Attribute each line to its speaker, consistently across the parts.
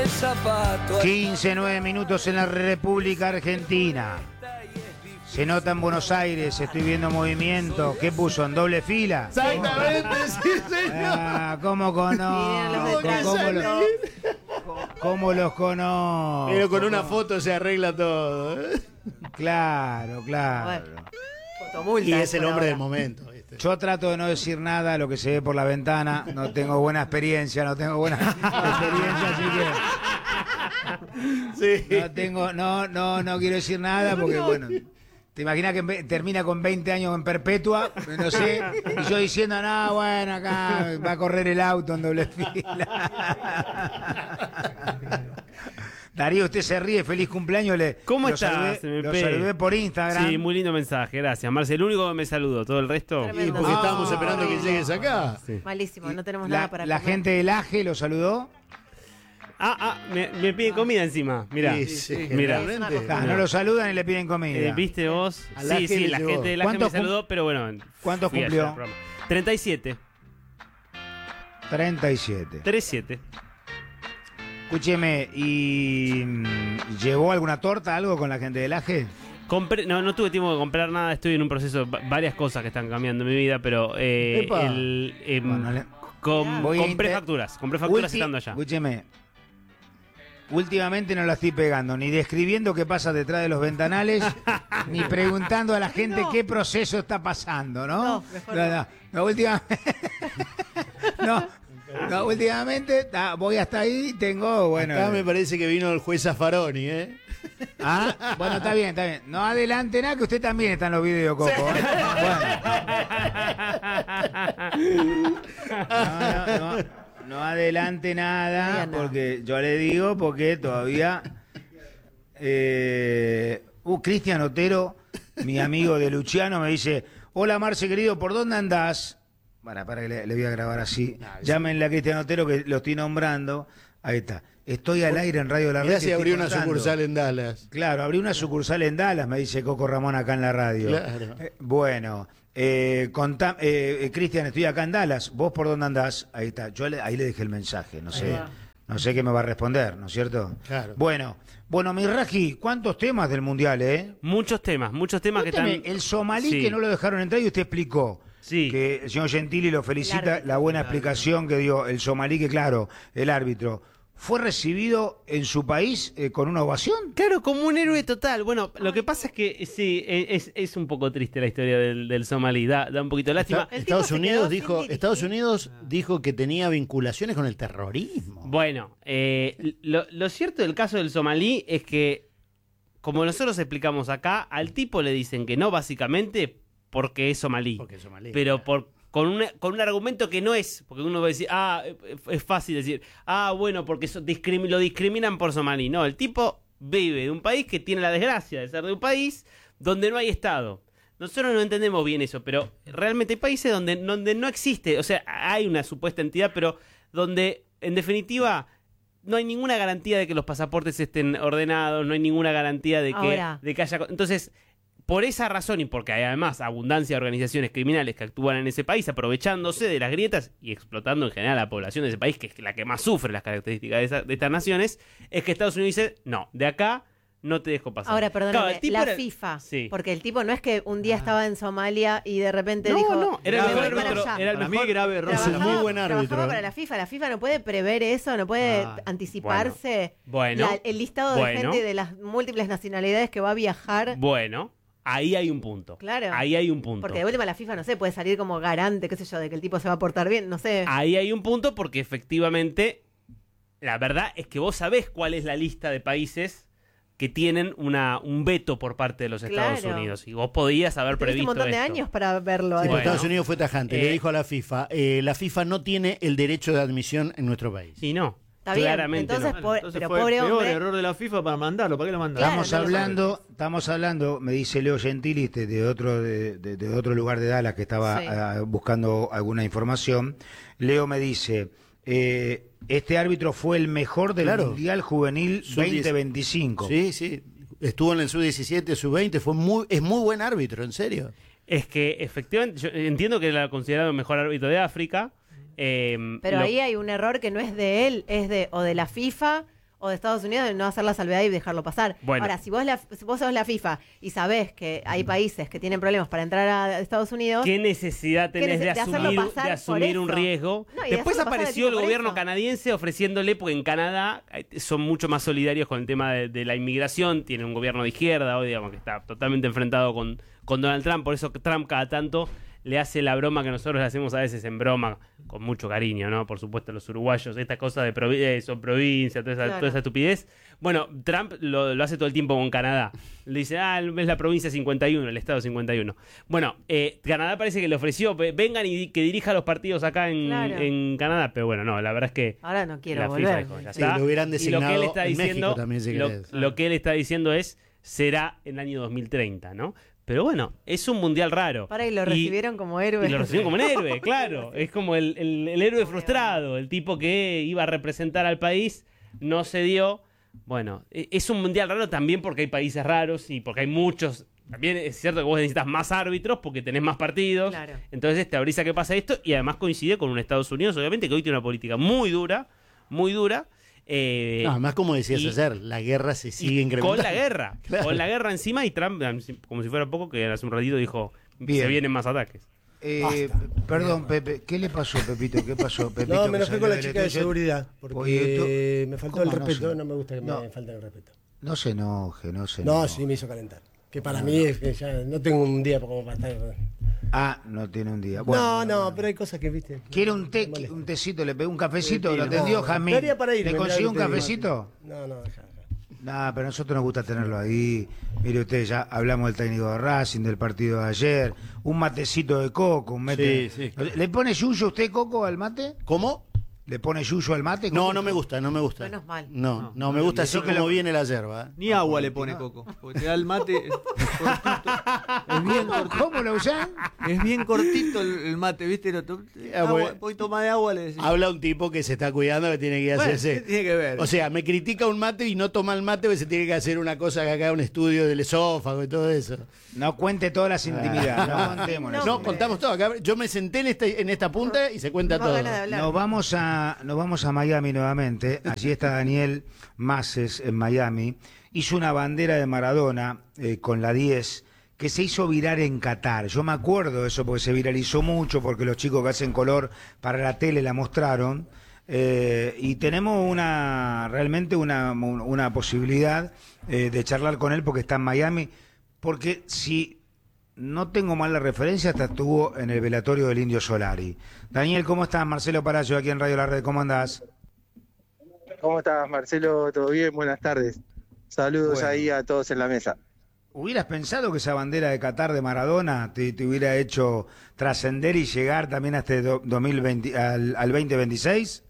Speaker 1: zapato.
Speaker 2: 15, 9 minutos en la República Argentina. Se nota en Buenos Aires, estoy viendo movimiento. ¿Qué puso? ¿En doble fila?
Speaker 3: Exactamente, sí, señor.
Speaker 2: Ah, ¿cómo conozco? ¿Cómo los conozco?
Speaker 3: Pero con una foto se arregla todo.
Speaker 2: Claro.
Speaker 3: Y es el hombre del momento, ¿viste?
Speaker 2: Yo trato de no decir nada, lo que se ve por la ventana. No tengo buena experiencia, así que
Speaker 3: Sí.
Speaker 2: no quiero decir nada porque bueno. ¿Te imaginas que termina con 20 años en perpetua? No sé. Y yo diciendo, no, bueno, acá va a correr el auto en doble fila. Darío, usted se ríe, feliz cumpleaños.
Speaker 4: ¿Cómo
Speaker 2: lo
Speaker 4: estás?
Speaker 2: Lo saludé por Instagram.
Speaker 4: Sí, muy lindo mensaje, gracias. Marce, el único que me saludó, todo el resto.
Speaker 3: Y porque estábamos esperando que llegues acá.
Speaker 4: Sí.
Speaker 5: Malísimo, no tenemos nada para
Speaker 2: La
Speaker 5: comer.
Speaker 2: gente del AGE lo saludó.
Speaker 4: Me piden comida encima. Mirá,
Speaker 3: Sí,
Speaker 4: mirá.
Speaker 3: generalmente.
Speaker 2: No lo saludan y le piden comida.
Speaker 4: ¿Viste vos?
Speaker 3: A la
Speaker 4: Sí,
Speaker 3: gente
Speaker 4: la
Speaker 3: llegó.
Speaker 4: gente del AGE me saludó, pero bueno.
Speaker 2: ¿Cuántos
Speaker 4: fui
Speaker 2: cumplió?
Speaker 4: ayer al programa. 37.
Speaker 2: 37.
Speaker 4: 37.
Speaker 2: Escúcheme, ¿y llevó alguna torta, algo con la gente del AGE?
Speaker 4: No tuve tiempo de comprar nada, estoy en un proceso, varias cosas que están cambiando en mi vida, pero
Speaker 3: Epa.
Speaker 2: Bueno,
Speaker 4: compré facturas estando allá.
Speaker 2: Escúcheme, últimamente no la estoy pegando, ni describiendo qué pasa detrás de los ventanales, ni preguntando a la gente qué proceso está pasando, ¿no?
Speaker 5: No, mejor
Speaker 2: no, últimamente... No, últimamente voy hasta ahí y tengo, bueno...
Speaker 3: Acá me parece que vino el juez Zaffaroni, ¿eh?
Speaker 2: Ah, bueno, está bien. No adelante nada, que usted también está en los videos, Coco. Sí. Bueno. No adelante nada, porque yo le digo, porque todavía... Cristian Otero, mi amigo de Luciano, me dice, hola Marce, querido, ¿por dónde andás? Para que le voy a grabar así. Llámenle a Cristian Otero, que lo estoy nombrando. Ahí está. Estoy al aire en Radio La Red.
Speaker 3: Mirá si abrió una sucursal en Dallas.
Speaker 2: Claro, abrí una sucursal en Dallas, me dice Coco Ramón acá en la radio.
Speaker 3: Claro.
Speaker 2: Bueno, Cristian, estoy acá en Dallas. ¿Vos por dónde andás? Ahí está. Yo ahí le dejé el mensaje, no sé. No sé qué me va a responder, ¿no es cierto?
Speaker 3: Claro.
Speaker 2: Bueno, mi Raji, ¿cuántos temas del Mundial,
Speaker 4: Muchos temas que están...
Speaker 2: El somalí
Speaker 4: Sí.
Speaker 2: que no lo dejaron entrar y usted explicó.
Speaker 4: Sí.
Speaker 2: Que el señor Gentili lo felicita, la buena explicación que dio el somalí, que claro, el árbitro fue recibido en su país con una ovación.
Speaker 4: Claro, como un héroe total. Bueno, lo que pasa es que sí, es un poco triste la historia del somalí, da un poquito de lástima.
Speaker 3: Estados Unidos dijo que tenía vinculaciones con el terrorismo.
Speaker 4: Bueno, lo cierto del caso del somalí es que, como nosotros explicamos acá, al tipo le dicen que no, básicamente porque es somalí. Pero con un argumento que no es, porque uno va a decir, es fácil decir, bueno, porque lo discriminan por somalí. No, el tipo vive de un país que tiene la desgracia de ser de un país donde no hay Estado. Nosotros no entendemos bien eso, pero realmente hay países donde no existe, o sea, hay una supuesta entidad, pero donde, en definitiva, no hay ninguna garantía de que los pasaportes estén ordenados, no hay ninguna garantía de que haya... Entonces, por esa razón, y porque hay además abundancia de organizaciones criminales que actúan en ese país, aprovechándose de las grietas y explotando en general a la población de ese país, que es la que más sufre las características de estas naciones, es que Estados Unidos dice, no, de acá no te dejo pasar.
Speaker 5: Ahora, perdóname,
Speaker 4: claro,
Speaker 5: FIFA,
Speaker 4: sí.
Speaker 5: Porque el tipo no es que un día estaba en Somalia y de repente dijo...
Speaker 4: No, era el mejor
Speaker 5: árbitro,
Speaker 4: era el
Speaker 3: Para
Speaker 4: mejor
Speaker 3: mí grave error. Es un
Speaker 5: Trabajaba-
Speaker 3: muy buen árbitro.
Speaker 5: trabajaba para la FIFA no puede prever eso, no puede anticiparse el listado de gente de las múltiples nacionalidades que va a viajar.
Speaker 4: Bueno, ahí hay un punto.
Speaker 5: Claro.
Speaker 4: Ahí hay un punto.
Speaker 5: Porque de última la FIFA, no sé, puede salir como garante, qué sé yo, de que el tipo se va a portar bien, no sé.
Speaker 4: Ahí hay un punto porque efectivamente la verdad es que vos sabés cuál es la lista de países que tienen un veto por parte de los Estados Unidos. Y vos podías haber
Speaker 5: Tuviste
Speaker 4: previsto
Speaker 5: un montón de
Speaker 4: esto.
Speaker 5: años para verlo.
Speaker 3: Sí, pero
Speaker 4: Bueno.
Speaker 3: Estados Unidos fue tajante, le dijo a la FIFA, la FIFA no tiene el derecho de admisión en nuestro país.
Speaker 4: Y no,
Speaker 5: Está bien,
Speaker 4: claramente
Speaker 5: entonces,
Speaker 4: no.
Speaker 5: pero
Speaker 6: fue
Speaker 5: pobre
Speaker 6: el peor
Speaker 5: hombre.
Speaker 6: error de la FIFA para mandarlo. ¿Para qué lo mandaron?
Speaker 5: Claro,
Speaker 2: Estamos hablando, me dice Leo Gentili, de otro lugar de Dallas que estaba buscando alguna información. Leo me dice, este árbitro fue el mejor del Mundial Juvenil 2025.
Speaker 3: Sí. Estuvo en el Sub-17, Sub-20, es muy buen árbitro, en serio.
Speaker 4: Es que efectivamente, yo entiendo que era considerado el mejor árbitro de África.
Speaker 5: Pero ahí hay un error que no es de él, es de la FIFA o de Estados Unidos de no hacer la salvedad y dejarlo pasar.
Speaker 4: Bueno.
Speaker 5: Ahora, si vos sos la FIFA y sabés que hay países que tienen problemas para entrar a Estados Unidos...
Speaker 4: ¿Qué necesidad tenés de asumir un riesgo? No, después apareció el gobierno canadiense ofreciéndole, porque en Canadá son mucho más solidarios con el tema de la inmigración, tiene un gobierno de izquierda hoy, digamos, que está totalmente enfrentado con Donald Trump, por eso Trump cada tanto le hace la broma que nosotros le hacemos a veces en broma, con mucho cariño, ¿no? Por supuesto, los uruguayos, esta cosa de son provincia, toda esa estupidez. Bueno, Trump lo hace todo el tiempo con Canadá. Le dice, es la provincia 51, el estado 51. Bueno, Canadá parece que le ofreció, vengan y que dirija los partidos acá en Canadá, pero bueno, no, la verdad es que...
Speaker 5: Ahora no quiero
Speaker 4: la
Speaker 5: volver.
Speaker 4: FIFA, ya
Speaker 3: sí, lo hubieran designado
Speaker 4: lo que él está
Speaker 3: en
Speaker 4: diciendo,
Speaker 3: México también, si
Speaker 4: lo que él está diciendo será en el año 2030, ¿no? Pero bueno, es un mundial raro.
Speaker 5: Y lo recibieron como héroe.
Speaker 4: Y lo recibieron como un héroe, claro. Es como el héroe frustrado, el tipo que iba a representar al país, no se dio. Bueno, es un mundial raro también porque hay países raros y porque hay muchos. También es cierto que vos necesitas más árbitros porque tenés más partidos.
Speaker 5: Claro.
Speaker 4: Entonces te abrís a que pasa esto y además coincide con un Estados Unidos, obviamente, que hoy tiene una política muy dura, muy dura.
Speaker 3: Además, como decías ayer, la guerra se sigue incrementando.
Speaker 4: Con la guerra encima, y Trump, como si fuera poco, que hace un ratito dijo, se vienen más ataques.
Speaker 2: Perdón, Pepe, ¿qué le pasó, Pepito? ¿Qué pasó, Pepito?
Speaker 1: No, me enojé con la chica de seguridad, porque me faltó el respeto, no me gusta que me falten el respeto.
Speaker 2: No se enoje, no.
Speaker 1: No, sí me hizo calentar. Que para mí es que ya no tengo un día como para estar...
Speaker 2: no tiene un día. Bueno,
Speaker 1: no, pero hay cosas que, viste...
Speaker 2: ¿Quiere un tecito? ¿Le pegó un cafecito? ¿Lo atendió, Jamín? ¿Le consiguió un cafecito?
Speaker 1: No, deja.
Speaker 2: No, pero a nosotros nos gusta tenerlo ahí. Mire usted, ya hablamos del técnico de Racing, del partido de ayer. Un matecito de coco, un mate.
Speaker 3: Sí.
Speaker 2: ¿Le pone yuyo usted, Coco, al mate?
Speaker 3: ¿Cómo?
Speaker 2: ¿Le pone yuyo al mate?
Speaker 3: No me gusta.
Speaker 5: Menos mal.
Speaker 3: No, me gusta así como viene la yerba.
Speaker 6: Ni agua le pone Coco, porque te da el mate cortito.
Speaker 2: ¿Cómo lo usan?
Speaker 6: Es bien cortito el mate, ¿viste? Un poquito más de agua le decís.
Speaker 3: Habla un tipo que se está cuidando, que tiene que hacerse.
Speaker 6: ¿Qué tiene que ver?
Speaker 3: O sea, me critica un mate y no toma el mate porque se tiene que hacer una cosa que acá un estudio del esófago y todo eso.
Speaker 2: No cuente todas las intimidades, no contemos.
Speaker 3: No, contamos todo. Acá, yo me senté en esta punta y se cuenta todo.
Speaker 2: Nos vamos a Miami nuevamente. Allí está Daniel Maces en Miami. Hizo una bandera de Maradona con la 10 que se hizo viral en Qatar. Yo me acuerdo de eso porque se viralizó mucho, porque los chicos que hacen color para la tele la mostraron. Y tenemos realmente una posibilidad de charlar con él porque está en Miami. Porque si no tengo mal la referencia, hasta estuvo en el velatorio del Indio Solari. Daniel, ¿cómo estás? Marcelo Palacio, aquí en Radio La Red, ¿cómo andás?
Speaker 7: ¿Cómo estás, Marcelo? ¿Todo bien? Buenas tardes. Saludos ahí a todos en la mesa.
Speaker 2: ¿Hubieras pensado que esa bandera de Qatar de Maradona te hubiera hecho trascender y llegar también hasta 2020, al 2026?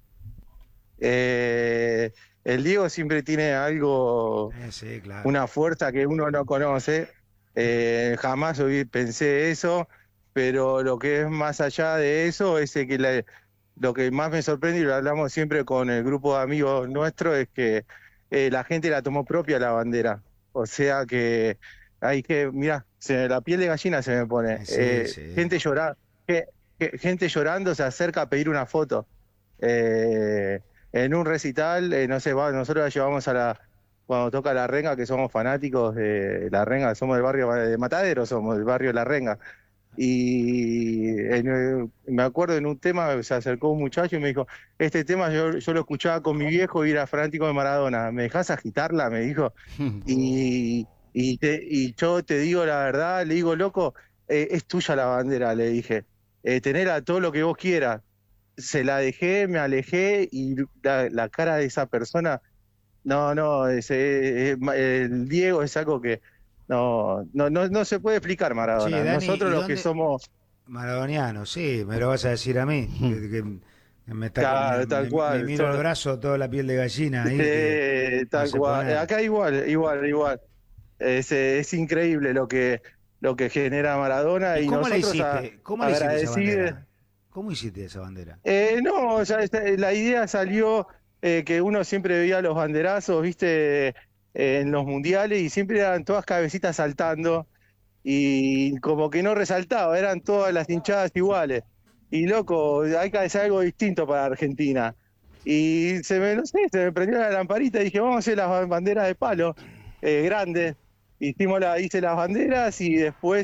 Speaker 7: El Diego siempre tiene algo,
Speaker 2: sí, claro.
Speaker 7: Una fuerza que uno no conoce. Jamás pensé eso, pero lo que es más allá de eso es que lo que más me sorprende, y lo hablamos siempre con el grupo de amigos nuestros, es que la gente la tomó propia la bandera. O sea que hay que, mirá, la piel de gallina se me pone. Sí. Gente gente llorando se acerca a pedir una foto. En un recital, no sé, nosotros la llevamos cuando toca La Renga, que somos fanáticos de La Renga, somos del barrio de Matadero, somos del barrio de La Renga. Y me acuerdo en un tema, se acercó un muchacho y me dijo, este tema yo lo escuchaba con mi viejo y era fanático de Maradona, ¿me dejás agitarla? Me dijo. Y yo te digo la verdad, le digo, loco, es tuya la bandera, le dije, tenela todo lo que vos quieras. Se la dejé, me alejé y la cara de esa persona, el Diego es algo que no se puede explicar, Maradona. Sí, Dani, nosotros los que somos
Speaker 2: maradonianos, sí, me lo vas a decir a mí, que me está,
Speaker 7: claro, tal cual.
Speaker 2: Me miro el brazo, toda la piel de gallina ahí.
Speaker 7: Tal cual. Acá igual. Es increíble lo que genera Maradona.
Speaker 2: ¿Y cómo
Speaker 7: nosotros
Speaker 2: la hiciste? ¿Cómo la hiciste esa bandera? ¿Cómo hiciste esa bandera?
Speaker 7: La idea salió que uno siempre veía los banderazos, viste, en los mundiales, y siempre eran todas cabecitas saltando y como que no resaltaba, eran todas las hinchadas iguales. Y loco, hay que hacer algo distinto para Argentina. Y se me prendió la lamparita y dije, vamos a hacer las banderas de palo grandes. Hice las banderas y después,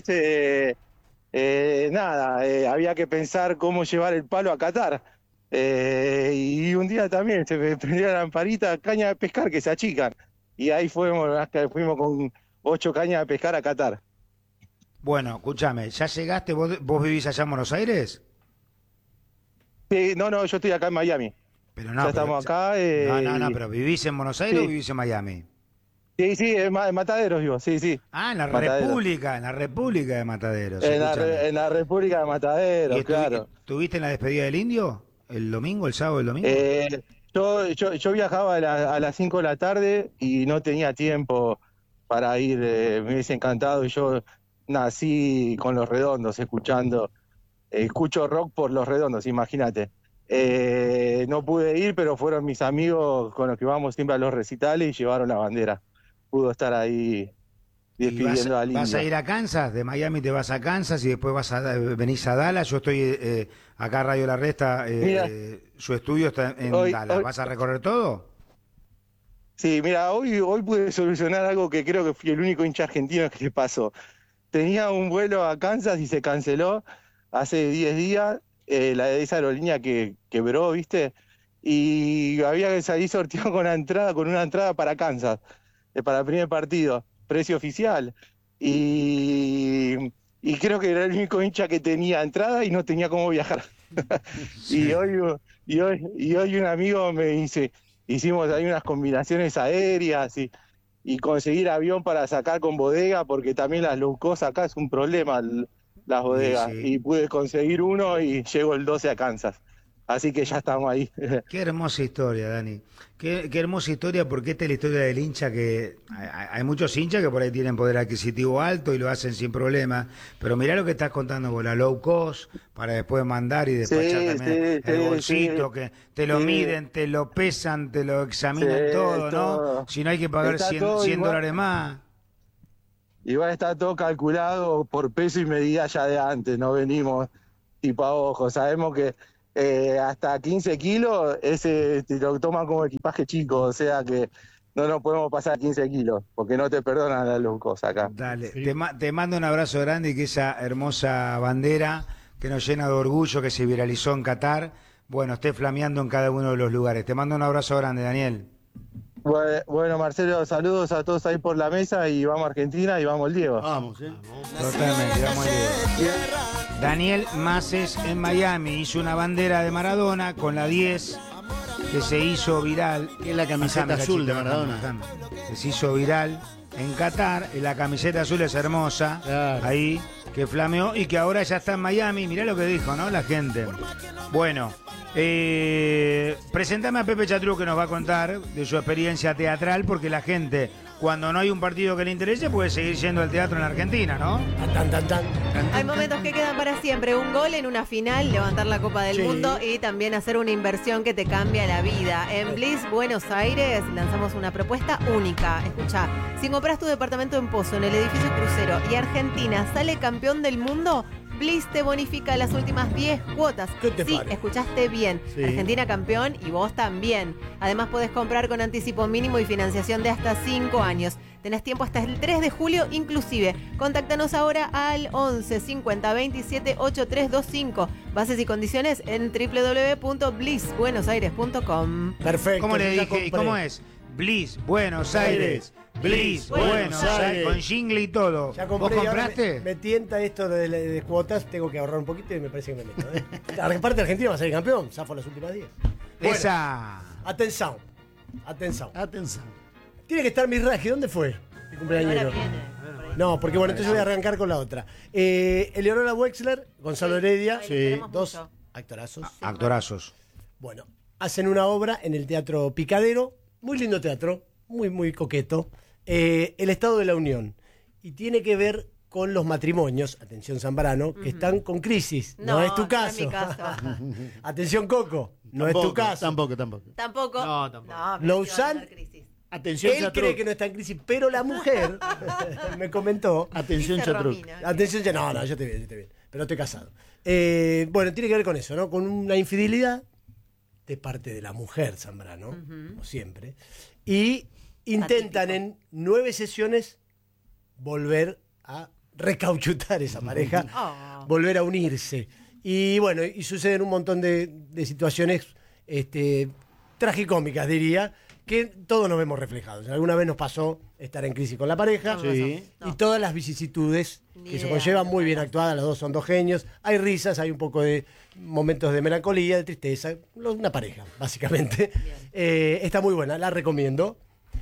Speaker 7: había que pensar cómo llevar el palo a Qatar. Y un día también se me prendió la lamparita, caña de pescar que se achican. Y ahí fuimos con 8 cañas de pescar a Qatar.
Speaker 2: Bueno, escúchame, ¿ya llegaste? ¿Vos vivís allá en Buenos Aires?
Speaker 7: Sí, no, yo estoy acá en Miami.
Speaker 2: Pero no,
Speaker 7: ya estamos acá.
Speaker 2: No, pero ¿vivís en Buenos Aires o vivís en Miami?
Speaker 7: Sí, en Mataderos vivo, sí.
Speaker 2: Ah, en la República de Mataderos.
Speaker 7: En la República de Mataderos, claro.
Speaker 2: ¿Estuviste en la despedida del Indio? ¿El domingo, el sábado, el domingo?
Speaker 7: Yo viajaba a las 5 de la tarde y no tenía tiempo para ir, me hubiese encantado. Yo nací con Los Redondos, escucho rock por Los Redondos, imagínate. No pude ir, pero fueron mis amigos con los que vamos siempre a los recitales y llevaron la bandera. Pudo estar ahí despidiendo al Indio.
Speaker 2: ¿Vas a ir a Kansas? De Miami te vas a Kansas y después venís a Dallas. Yo estoy acá en Radio La Resta, su estudio está en Dallas. ¿Vas a recorrer todo?
Speaker 7: Sí, mira, hoy pude solucionar algo que creo que fui el único hincha argentino que le pasó. Tenía un vuelo a Kansas y se canceló hace 10 días, esa aerolínea que quebró, ¿viste? Y había que salir sorteado con una entrada para Kansas, para el primer partido, precio oficial. Y creo que era el único hincha que tenía entrada y no tenía cómo viajar. Sí. y hoy un amigo me dice, hicimos ahí unas combinaciones aéreas y conseguir avión para sacar con bodega, porque también las low cost acá es un problema, las bodegas. Sí. Y pude conseguir uno y llego el 12 a Kansas. Así que ya estamos ahí.
Speaker 2: Qué hermosa historia, Dani. Qué hermosa historia, porque esta es la historia del hincha que... Hay muchos hinchas que por ahí tienen poder adquisitivo alto y lo hacen sin problema, pero mirá lo que estás contando vos, la low cost, para después mandar y despachar también el bolsito, que te lo miden, te lo pesan, te lo examinan todo, ¿no? Si no hay que pagar $100 más.
Speaker 7: Igual está todo calculado por peso y medida ya de antes, no venimos tipo a ojo, sabemos que hasta 15 kilos ese te lo toman como equipaje chico, o sea que no nos podemos pasar 15 kilos, porque no te perdonan las lucas acá.
Speaker 2: Dale, te mando un abrazo grande y que esa hermosa bandera que nos llena de orgullo, que se viralizó en Qatar, bueno, esté flameando en cada uno de los lugares. Te mando un abrazo grande, Daniel.
Speaker 7: Bueno, Marcelo, saludos a todos ahí por la mesa y vamos a Argentina y vamos el Diego.
Speaker 3: Vamos,
Speaker 2: Totalmente, vamos el Diego. Daniel Maces en Miami hizo una bandera de Maradona con la 10 que se hizo viral.
Speaker 3: Que es la camiseta azul de Maradona.
Speaker 2: Que se hizo viral en Qatar. La camiseta azul es hermosa. Claro. Ahí, que flameó y que ahora ya está en Miami. Mirá lo que dijo, ¿no? La gente. Bueno. Presentame a Pepe Chatruc, que nos va a contar de su experiencia teatral, porque la gente, cuando no hay un partido que le interese, puede seguir yendo al teatro en la Argentina, ¿no?
Speaker 5: Hay momentos que quedan para siempre. Un gol en una final, levantar la Copa del Mundo y también hacer una inversión que te cambia la vida. En Bliss Buenos Aires lanzamos una propuesta única. Escucha, si compras tu departamento en Pozo, en el edificio Crucero, y Argentina sale campeón del mundo, Bliss te bonifica las últimas 10 cuotas. Sí, escuchaste bien. Sí. Argentina campeón y vos también. Además podés comprar con anticipo mínimo y financiación de hasta 5 años. Tenés tiempo hasta el 3 de julio inclusive. Contáctanos ahora al 11 50 27 8325. Bases y condiciones en www.blissbuenosaires.com.
Speaker 2: Perfecto. ¿Cómo le dije? ¿Y cómo es? Bliss Buenos Aires. Bliss Buenos Aires. Con jingle y todo.
Speaker 1: Ya compré.
Speaker 2: ¿Vos compraste?
Speaker 1: Me tienta esto de cuotas. Tengo que ahorrar un poquito y me parece que me meto. Aparte Argentina va a ser campeón. Zafo las últimas 10. Bueno,
Speaker 2: esa.
Speaker 1: Atención. Tiene que estar mi raje. ¿Dónde fue? Mi cumpleañero. No, porque bueno, entonces voy a arrancar con la otra. Eleonora Wexler, Gonzalo Heredia.
Speaker 5: Sí.
Speaker 1: Dos actorazos.
Speaker 2: Actorazos.
Speaker 1: Bueno, hacen una obra en el Teatro Picadero. Muy lindo teatro. Muy, muy coqueto. El Estado de la Unión. Y tiene que ver con los matrimonios, atención Zambrano, que están con crisis. No es tu caso. No es mi caso. Atención Coco, no tampoco, es tu caso.
Speaker 3: Tampoco.
Speaker 5: Tampoco.
Speaker 3: No, tampoco.
Speaker 1: Lausanne,
Speaker 3: atención
Speaker 1: él
Speaker 3: Chatruc.
Speaker 1: cree que no está en crisis, pero la mujer me comentó.
Speaker 3: Atención Chatruc.
Speaker 1: Atención, no, yo estoy bien. Pero estoy casado. Bueno, tiene que ver con eso, ¿no? Con una infidelidad de parte de la mujer Zambrano, como siempre, y intentan en 9 sesiones volver a recauchutar esa pareja, volver a unirse. Y bueno, y suceden un montón de situaciones tragicómicas, diría, que todos nos vemos reflejados. Alguna vez nos pasó estar en crisis con la pareja, y todas las vicisitudes que se conllevan, muy bien actuadas, los dos son 2 genios, hay risas, hay un poco de momentos de melancolía, de tristeza, una pareja, básicamente. Está muy buena, la recomiendo.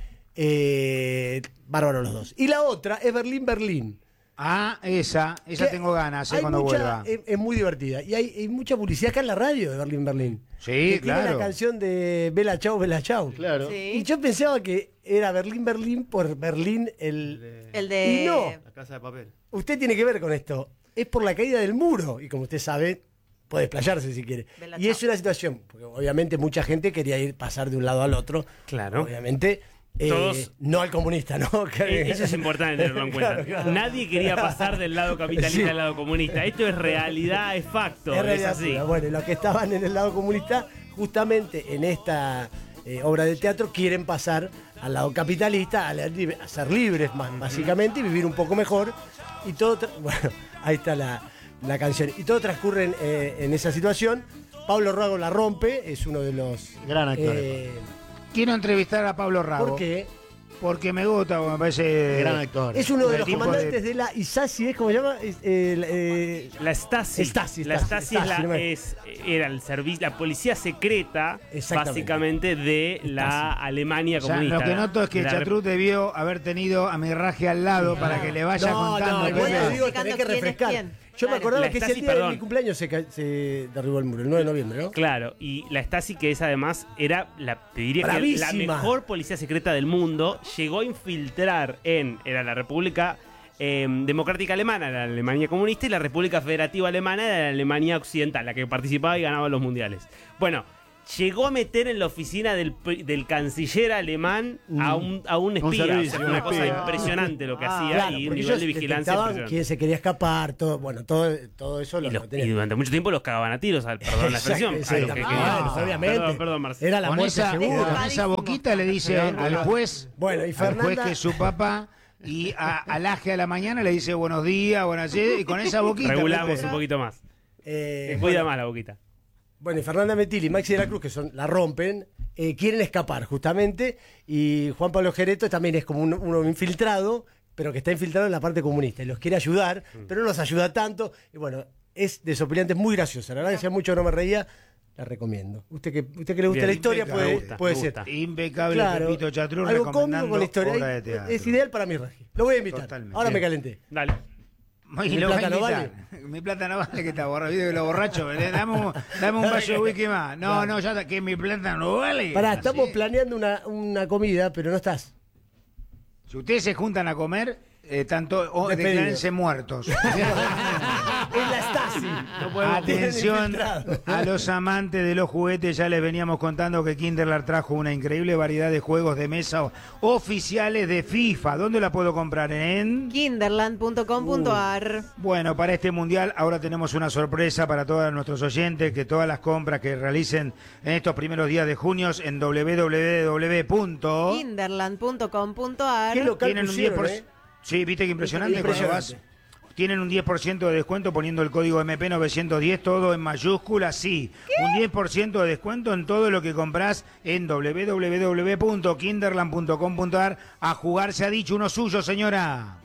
Speaker 1: Bárbaro los dos. Y la otra es Berlín.
Speaker 2: Ah, esa tengo ganas cuando vuelva.
Speaker 1: Es muy divertida. Y hay mucha publicidad acá en la radio de Berlín.
Speaker 2: Sí,
Speaker 1: que
Speaker 2: claro.
Speaker 1: tiene la canción de Bella Ciao, Bella Ciao.
Speaker 3: Claro.
Speaker 5: Sí.
Speaker 1: Y yo pensaba que era Berlín por Berlín
Speaker 5: El
Speaker 1: Y
Speaker 5: de...
Speaker 1: no,
Speaker 6: La Casa de Papel.
Speaker 1: usted tiene que ver con esto. Es por la caída del muro. Y como usted sabe, puede explayarse si quiere.
Speaker 5: Bella
Speaker 1: Y
Speaker 5: Ciao.
Speaker 1: es una situación, porque obviamente mucha gente quería pasar de un lado al otro.
Speaker 4: Claro.
Speaker 1: Obviamente.
Speaker 4: Todos-
Speaker 1: no al comunista, ¿no?
Speaker 4: Eso es importante tenerlo en cuenta.
Speaker 1: Claro.
Speaker 4: Nadie quería pasar del lado capitalista
Speaker 1: Sí.
Speaker 4: al lado comunista. Esto es realidad, es facto,
Speaker 1: Es
Speaker 4: es
Speaker 1: realidad
Speaker 4: así.
Speaker 1: pura. Bueno, y los que estaban en el lado comunista, justamente en esta obra de teatro, quieren pasar al lado capitalista, a ser libres, más, básicamente, y vivir un poco mejor. Y todo, bueno, ahí está la canción. Y todo transcurre en esa situación. Pablo Rago la rompe, es uno de los...
Speaker 3: Gran actor.
Speaker 2: Quiero entrevistar a Pablo Rago.
Speaker 1: ¿Por qué?
Speaker 2: Porque me gusta, me parece...
Speaker 3: Gran actor.
Speaker 1: Es uno de
Speaker 2: El
Speaker 1: los
Speaker 2: tipo
Speaker 1: comandantes de la ISASI, ¿es cómo se llama?
Speaker 4: La Stasi.
Speaker 1: Stasi,
Speaker 4: La Stasi es
Speaker 1: no
Speaker 4: era el servicio, la policía secreta,
Speaker 1: Exactamente.
Speaker 4: básicamente, de la Alemania
Speaker 2: O sea,
Speaker 4: comunista.
Speaker 2: lo que noto es que
Speaker 4: La
Speaker 2: Chatrut debió haber tenido a mi raje al lado para que le vaya contando.
Speaker 1: igual
Speaker 5: Bueno,
Speaker 1: te digo,
Speaker 5: explicando
Speaker 1: tenés que
Speaker 5: quién es
Speaker 1: refrescar.
Speaker 5: quién.
Speaker 1: Yo me
Speaker 5: Claro.
Speaker 1: acordaba
Speaker 4: La
Speaker 1: que ese
Speaker 4: Stasi,
Speaker 1: día de
Speaker 4: perdón.
Speaker 1: mi cumpleaños se derribó el muro, el 9 de noviembre, ¿no?
Speaker 4: Claro, y la Stasi, que es además, te diría que la
Speaker 1: Bravísima.
Speaker 4: mejor policía secreta del mundo, llegó a infiltrar era la República Democrática Alemana, la Alemania comunista, y la República Federativa Alemana, era la Alemania Occidental, la que participaba y ganaba los mundiales. Bueno, llegó a meter en la oficina del canciller alemán a un espía.
Speaker 3: servicio,
Speaker 4: una
Speaker 3: un
Speaker 4: cosa
Speaker 3: espía.
Speaker 4: impresionante lo que hacía,
Speaker 1: Claro,
Speaker 4: y un
Speaker 1: porque
Speaker 4: nivel
Speaker 1: ellos
Speaker 4: de vigilancia
Speaker 1: detectaban
Speaker 4: impresionante.
Speaker 1: quién se quería escapar, todo eso
Speaker 4: Y,
Speaker 1: lo tenían.
Speaker 4: y durante mucho tiempo los cagaban a tiros, perdón la expresión.
Speaker 1: Exacto,
Speaker 4: a los que
Speaker 1: sí,
Speaker 4: querían.
Speaker 1: claro, obviamente.
Speaker 4: Perdón, Marcelo.
Speaker 1: Era la
Speaker 2: Con
Speaker 1: muerte segura.
Speaker 2: esa boquita le dice al juez,
Speaker 1: Bueno, y
Speaker 2: al juez
Speaker 1: Fernanda...
Speaker 2: que es su papá, y al aje a la mañana le dice buenos días, buenas noches, y con esa boquita...
Speaker 4: Regulamos
Speaker 2: Pepe.
Speaker 4: un poquito más.
Speaker 1: eh,
Speaker 4: Cuida más la boquita.
Speaker 1: Bueno, y Fernanda Metil y Maxi de la Cruz, que la rompen, quieren escapar justamente, y Juan Pablo Gereto también es como uno infiltrado, pero que está infiltrado en la parte comunista, y los quiere ayudar, pero no los ayuda tanto, y bueno, es desopilante, es muy graciosa, la verdad que hacía mucho que no me reía, la recomiendo. Usted que le gusta
Speaker 4: Bien,
Speaker 1: la historia
Speaker 4: impecable.
Speaker 1: puede
Speaker 4: Me
Speaker 1: ser.
Speaker 4: gusta.
Speaker 2: Impecable,
Speaker 1: Claro,
Speaker 2: Pepito Chatrut
Speaker 1: algo cómico
Speaker 2: recomendando
Speaker 1: con la historia,
Speaker 2: obra de teatro.
Speaker 1: es ideal para mi Regi. Lo voy a invitar,
Speaker 2: Totalmente.
Speaker 1: ahora me
Speaker 2: Bien.
Speaker 1: calenté.
Speaker 4: Dale.
Speaker 2: Y
Speaker 1: ¿Mi
Speaker 2: lo voy a
Speaker 1: plata no
Speaker 2: invitar. Mi plata no vale, que está borracho, viste que lo borracho, dame un vaso de whisky más. No, ya está, que mi plata no vale.
Speaker 1: Pará,
Speaker 2: Así.
Speaker 1: estamos planeando una comida, pero no estás.
Speaker 2: Si ustedes se juntan a comer, tanto
Speaker 1: Despedido.
Speaker 2: declárense muertos.
Speaker 1: Es la Stasi.
Speaker 2: Atención
Speaker 1: Infiltrado.
Speaker 2: a los amantes de los juguetes, ya les veníamos contando que Kinderland trajo una increíble variedad de juegos de mesa oficiales de FIFA. ¿Dónde la puedo comprar? En...
Speaker 5: Kinderland.com.ar.
Speaker 2: Bueno, para este mundial ahora tenemos una sorpresa para todos nuestros oyentes, que todas las compras que realicen en estos primeros días de junio en www.
Speaker 5: Kinderland.com.ar.
Speaker 1: ¿Qué local
Speaker 2: Tienen un
Speaker 1: pusieron,
Speaker 2: 10%. Sí, viste que impresionante,
Speaker 1: Impresionante.
Speaker 2: cuando vas. Tienen un 10% de descuento poniendo el código MP910, todo en mayúsculas, sí. Un 10% de descuento en todo lo que comprás en www.kinderland.com.ar. A jugar se ha dicho uno suyo, señora.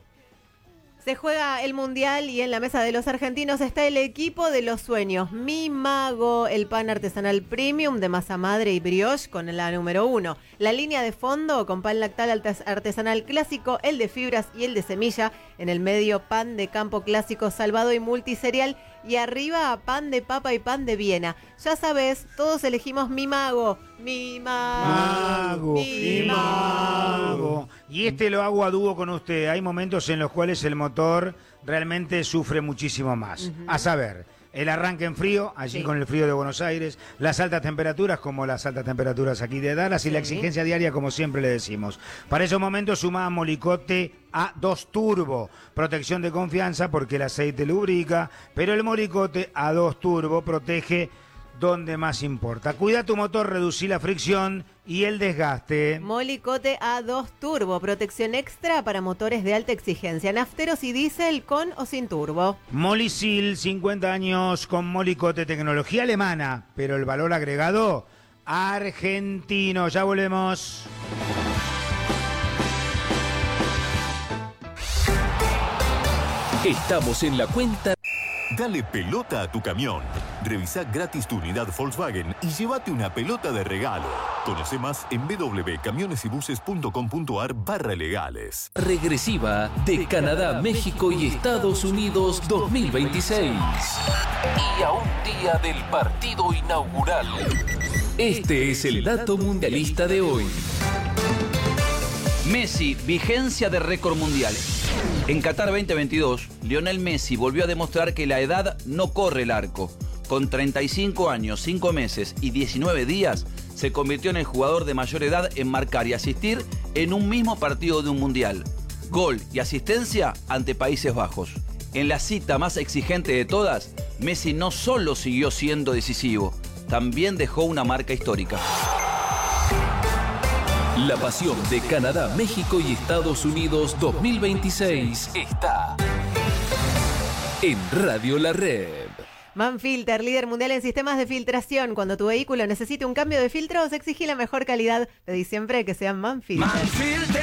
Speaker 5: Se juega el Mundial y en la mesa de los argentinos está el equipo de los sueños. Mi Mago, el pan artesanal premium de masa madre y brioche con la número 1. La línea de fondo con pan lactal artesanal clásico, el de fibras y el de semilla. En el medio, pan de campo clásico salvado y multiserial. Y arriba, pan de papa y pan de Viena. Ya sabes, todos elegimos Mi Mago. Mi Mago.
Speaker 2: Mi mago. Y lo hago a dúo con usted. Hay momentos en los cuales el motor realmente sufre muchísimo más. A saber, el arranque en frío, allí con el frío de Buenos Aires, las altas temperaturas, como las altas temperaturas aquí de Dallas, y la exigencia diaria, como siempre le decimos. Para esos momentos suma Molicote A2 Turbo. Protección de confianza porque el aceite lubrica, pero el Molicote A2 Turbo protege donde más importa. Cuida tu motor, reducí la fricción y el desgaste.
Speaker 5: Molykote A2 Turbo, protección extra para motores de alta exigencia, nafteros y diésel con o sin turbo.
Speaker 2: Molysil, 50 años con Molykote, tecnología alemana, pero el valor agregado argentino. Ya volvemos.
Speaker 8: Estamos en la cuenta.
Speaker 9: Dale pelota a tu camión. Revisá gratis tu unidad Volkswagen y llévate una pelota de regalo. Conoce más en www.camionesybuses.com.ar/legales.
Speaker 8: Regresiva de Canadá, México y Estados Unidos 2026. Y a un día del partido inaugural. Este es el dato mundialista de hoy.
Speaker 10: Messi, vigencia de récord mundial. En Qatar 2022, Lionel Messi volvió a demostrar que la edad no corre el arco. Con 35 años, 5 meses y 19 días, se convirtió en el jugador de mayor edad en marcar y asistir en un mismo partido de un mundial. Gol y asistencia ante Países Bajos. En la cita más exigente de todas, Messi no solo siguió siendo decisivo, también dejó una marca histórica.
Speaker 8: La pasión de Canadá, México y Estados Unidos 2026 está en Radio La Red.
Speaker 5: Manfilter, líder mundial en sistemas de filtración. Cuando tu vehículo necesite un cambio de filtros, exigí la mejor calidad. Pedí siempre que sean Manfilter.
Speaker 11: Manfilter